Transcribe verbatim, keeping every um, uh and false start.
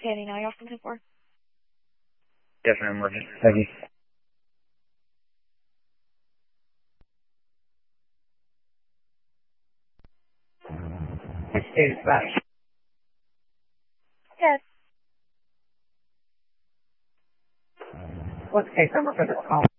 Danny, now you're off to four. Yes, ma'am, working. Thank you. It's back. Yes. What's the case number for this call?